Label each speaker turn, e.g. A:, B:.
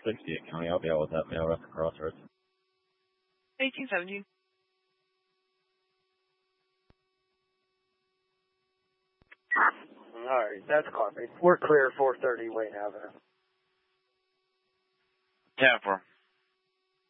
A: 460 at County. I'll be out with that mail at the crossroads.
B: 1870.
C: Alright, that's copied. We're clear 430 Wayne Avenue.
D: 10-4.